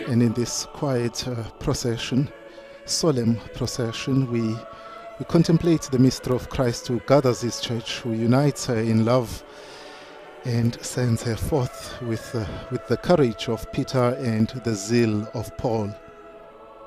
And in this quiet procession, solemn procession, we contemplate the mystery of Christ who gathers his church, who unites her in love and sends her forth with the courage of Peter and the zeal of Paul.